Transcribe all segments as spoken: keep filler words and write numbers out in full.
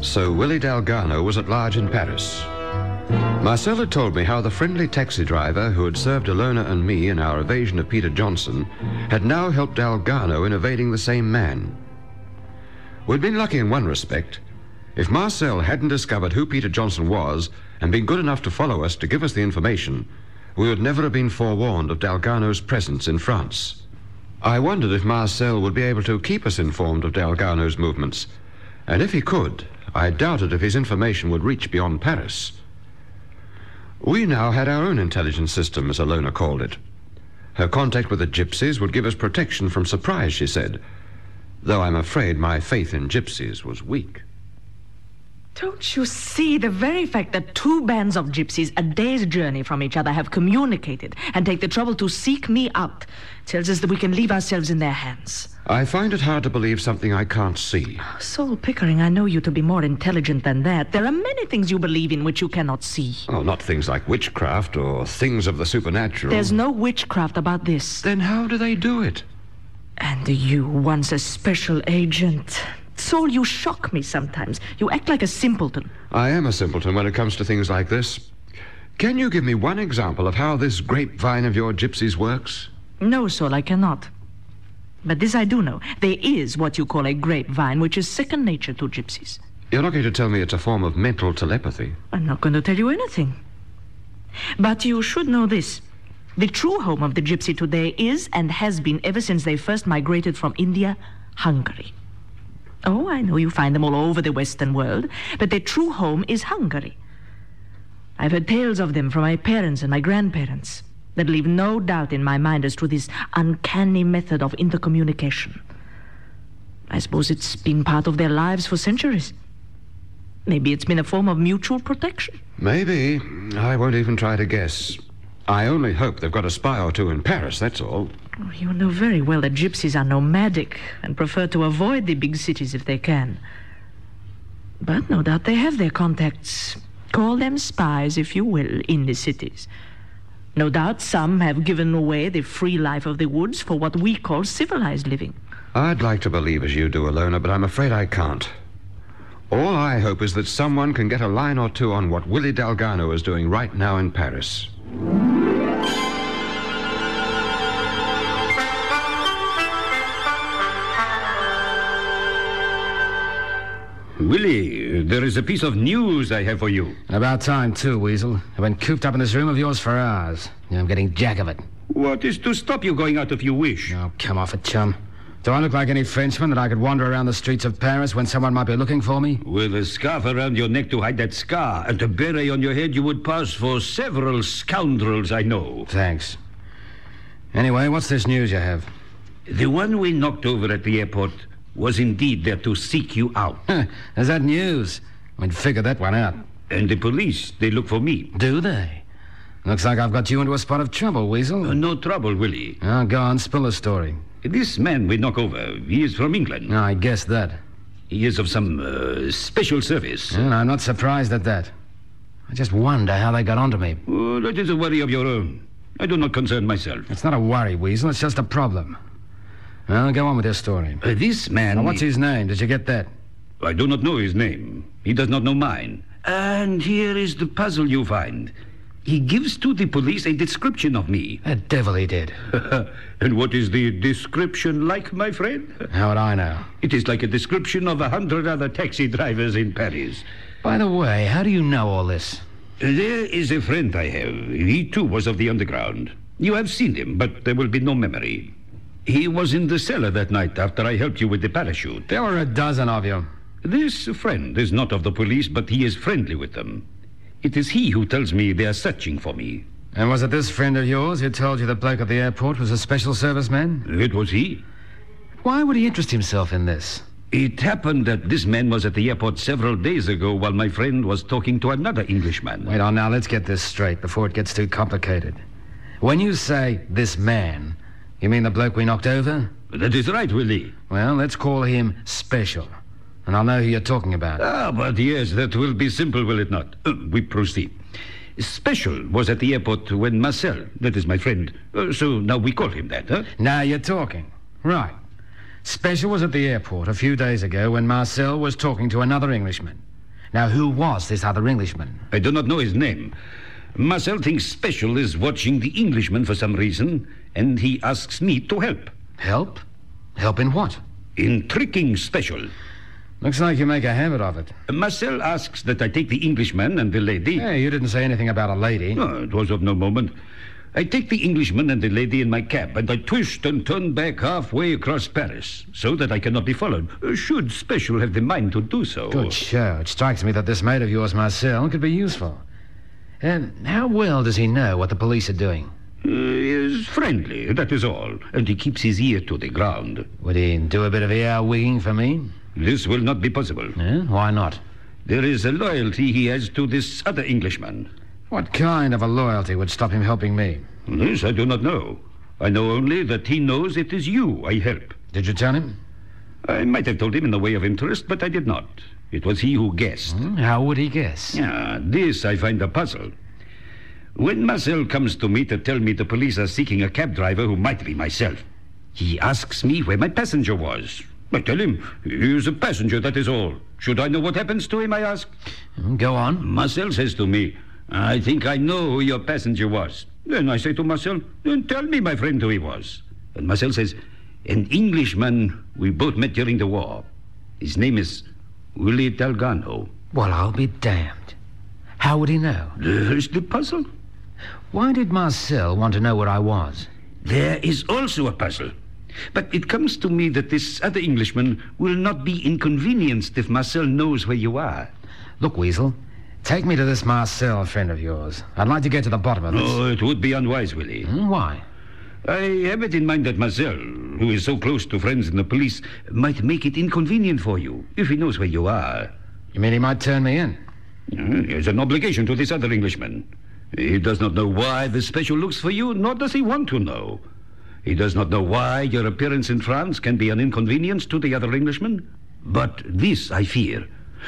So Willie Dalgarno was at large in Paris. Marcel had told me how the friendly taxi driver who had served Ilona and me in our evasion of Peter Johnson had now helped Dalgarno in evading the same man. We'd been lucky in one respect. If Marcel hadn't discovered who Peter Johnson was and been good enough to follow us to give us the information, we would never have been forewarned of Dalgarno's presence in France. I wondered if Marcel would be able to keep us informed of Dalgarno's movements, and if he could, I doubted if his information would reach beyond Paris. We now had our own intelligence system, as Ilona called it. Her contact with the gypsies would give us protection from surprise, she said, though I'm afraid my faith in gypsies was weak. Don't you see the very fact that two bands of gypsies a day's journey from each other have communicated and take the trouble to seek me out tells us that we can leave ourselves in their hands? I find it hard to believe something I can't see. Saul Pickering, I know you to be more intelligent than that. There are many things you believe in which you cannot see. Oh, not things like witchcraft or things of the supernatural. There's no witchcraft about this. Then how do they do it? And you, once a special agent. Saul, you shock me sometimes. You act like a simpleton. I am a simpleton when it comes to things like this. Can you give me one example of how this grapevine of your gypsies works? No, Saul, I cannot. But this I do know. There is what you call a grapevine, which is second nature to gypsies. You're not going to tell me it's a form of mental telepathy. I'm not going to tell you anything. But you should know this. The true home of the gypsy today is and has been ever since they first migrated from India, Hungary. Oh, I know you find them all over the Western world, but their true home is Hungary. I've heard tales of them from my parents and my grandparents that leave no doubt in my mind as to this uncanny method of intercommunication. I suppose it's been part of their lives for centuries. Maybe it's been a form of mutual protection. Maybe. I won't even try to guess. I only hope they've got a spy or two in Paris, that's all. Oh, you know very well that gypsies are nomadic and prefer to avoid the big cities if they can. But no doubt they have their contacts. Call them spies, if you will, in the cities. No doubt some have given away the free life of the woods for what we call civilized living. I'd like to believe as you do, Ilona, but I'm afraid I can't. All I hope is that someone can get a line or two on what Willie Dalgarno is doing right now in Paris. Willie, there is a piece of news I have for you. About time, too, Weasel. I've been cooped up in this room of yours for hours. I'm getting jack of it. What is to stop you going out if you wish? Oh, come off it, chum. Do I look like any Frenchman that I could wander around the streets of Paris when someone might be looking for me? With a scarf around your neck to hide that scar and a beret on your head, you would pass for several scoundrels I know. Thanks. Anyway, what's this news you have? The one we knocked over at the airport was indeed there to seek you out. Is that news? We'd figure that one out. And the police, they look for me. Do they? Looks like I've got you into a spot of trouble, Weasel. Uh, no trouble, Willie. Oh, go on, spill the story. This man we knock over, he is from England. I guessed that. He is of some uh, special service. And I'm not surprised at that. I just wonder how they got onto me. Oh, that is a worry of your own. I do not concern myself. It's not a worry, Weasel. It's just a problem. Well, go on with your story. Uh, this man... Now, what's his name? Did you get that? I do not know his name. He does not know mine. And here is the puzzle you find. He gives to the police a description of me. The devil he did. And what is the description like, my friend? How would I know? It is like a description of a hundred other taxi drivers in Paris. By the way, how do you know all this? There is a friend I have. He, too, was of the underground. You have seen him, but there will be no memory. He was in the cellar that night after I helped you with the parachute. There were a dozen of you. This friend is not of the police, but he is friendly with them. It is he who tells me they are searching for me. And was it this friend of yours who told you the bloke at the airport was a special service man? It was he. Why would he interest himself in this? It happened that this man was at the airport several days ago while my friend was talking to another Englishman. Wait on now, let's get this straight before it gets too complicated. When you say this man, you mean the bloke we knocked over? That is right, Willie. Well, let's call him Special. And I'll know who you're talking about. Ah, but yes, that will be simple, will it not? Uh, we proceed. Special was at the airport when Marcel, that is my friend, uh, so now we call him that, huh? Now you're talking. Right. Special was at the airport a few days ago when Marcel was talking to another Englishman. Now, who was this other Englishman? I do not know his name. Marcel thinks Special is watching the Englishman for some reason, and he asks me to help. Help? Help in what? In tricking Special. Looks like you make a habit of it. Marcel asks that I take the Englishman and the lady. Hey, you didn't say anything about a lady. No, it was of no moment. I take the Englishman and the lady in my cab, and I twist and turn back halfway across Paris, so that I cannot be followed, should Special have the mind to do so. Good show. It strikes me that this mate of yours, Marcel, could be useful. And how well does he know what the police are doing? Uh, he is friendly, that is all, and he keeps his ear to the ground. Would he do a bit of ear wigging for me? This will not be possible. Yeah? Why not? There is a loyalty he has to this other Englishman. What kind of a loyalty would stop him helping me? This I do not know. I know only that he knows it is you I help. Did you tell him? I might have told him in the way of interest, but I did not. It was he who guessed. Hmm? How would he guess? Yeah, this I find a puzzle. When Marcel comes to me to tell me the police are seeking a cab driver who might be myself, he asks me where my passenger was. I tell him he is a passenger, that is all. Should I know what happens to him, I ask? Hmm, go on. Marcel says to me, I think I know who your passenger was. Then I say to Marcel, then tell me, my friend, who he was. And Marcel says, an Englishman we both met during the war. His name is Willie Delgado. Well, I'll be damned. How would he know? There's the puzzle. Why did Marcel want to know where I was? There is also a puzzle. But it comes to me that this other Englishman will not be inconvenienced if Marcel knows where you are. Look, Weasel, take me to this Marcel friend of yours. I'd like to get to the bottom of this. No, it would be unwise, Willie. Hmm, why? I have it in mind that Marcel, who is so close to friends in the police, might make it inconvenient for you if he knows where you are. You mean he might turn me in? Uh, He has an obligation to this other Englishman. He does not know why the Special looks for you, nor does he want to know. He does not know why your appearance in France can be an inconvenience to the other Englishman. But this, I fear.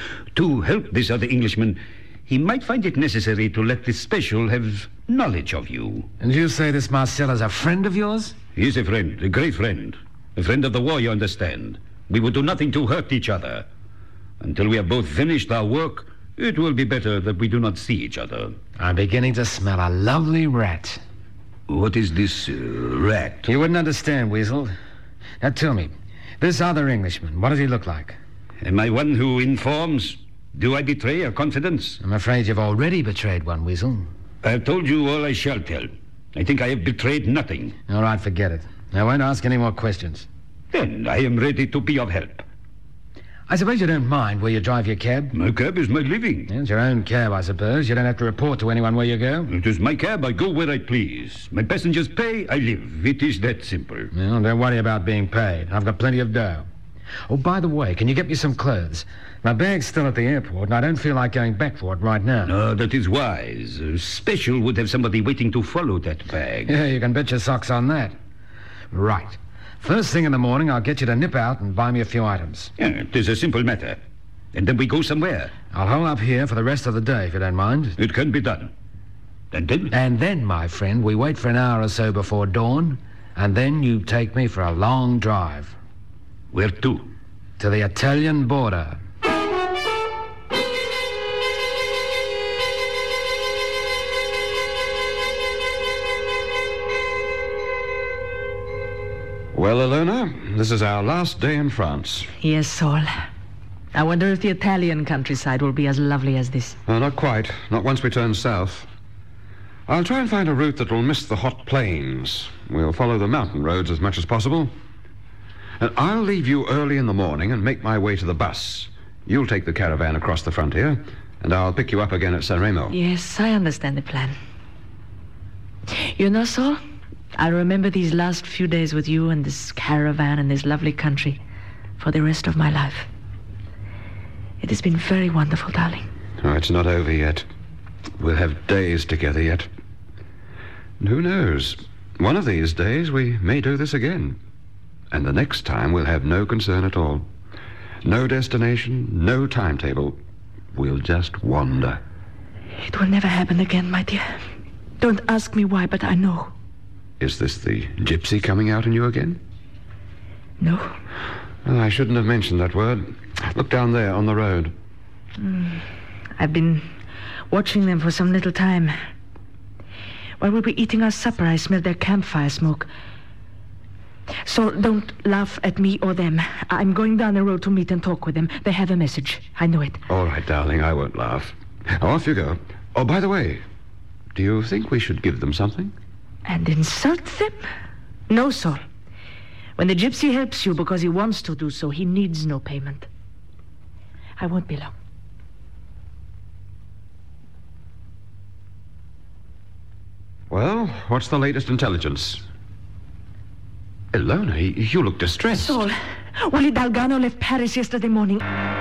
To help this other Englishman, he might find it necessary to let the Special have knowledge of you. And you say this Marcel is a friend of yours? He is a friend, a great friend. A friend of the war, you understand. We would do nothing to hurt each other. Until we have both finished our work, it will be better that we do not see each other. I'm beginning to smell a lovely rat. What is this uh, rat? You wouldn't understand, Weasel. Now tell me, this other Englishman, what does he look like? Am I one who informs? Do I betray a confidence? I'm afraid you've already betrayed one, Weasel. I have told you all I shall tell. I think I have betrayed nothing. All right, forget it. I won't ask any more questions. Then I am ready to be of help. I suppose you don't mind where you drive your cab? My cab is my living. It's your own cab, I suppose. You don't have to report to anyone where you go. It is my cab. I go where I please. My passengers pay, I live. It is that simple. Well, don't worry about being paid. I've got plenty of dough. Oh, by the way, can you get me some clothes? My bag's still at the airport, and I don't feel like going back for it right now. No, that is wise. Uh, Special would have somebody waiting to follow that bag. Yeah, you can bet your socks on that. Right. First thing in the morning, I'll get you to nip out and buy me a few items. Yeah, it is a simple matter. And then we go somewhere. I'll hole up here for the rest of the day, if you don't mind. It can be done. And then? And then, my friend, we wait for an hour or so before dawn, and then you take me for a long drive. Where to? To the Italian border. Well, Alona, this is our last day in France. Yes, Saul. I wonder if the Italian countryside will be as lovely as this. Uh, not quite. Not once we turn south. I'll try and find a route that will miss the hot plains. We'll follow the mountain roads as much as possible. And I'll leave you early in the morning and make my way to the bus. You'll take the caravan across the frontier, and I'll pick you up again at San Remo. Yes, I understand the plan. You know, Saul, I'll remember these last few days with you and this caravan and this lovely country for the rest of my life. It has been very wonderful, darling. Oh, it's not over yet. We'll have days together yet. And who knows? One of these days we may do this again. And the next time we'll have no concern at all. No destination, no timetable. We'll just wander. It will never happen again, my dear. Don't ask me why, but I know. Is this the gypsy coming out in you again? No. Well, I shouldn't have mentioned that word. Look down there on the road. I've been watching them for some little time. While we were eating our supper, I smelled their campfire smoke. So don't laugh at me or them. I'm going down the road to meet and talk with them. They have a message. I know it. All right, darling, I won't laugh. Off you go. Oh, by the way, do you think we should give them something? And insult them? No, Saul. When the gypsy helps you because he wants to do so, he needs no payment. I won't be long. Well, what's the latest intelligence? Ilona, you look distressed. Saul, Wally Dalgano left Paris yesterday morning.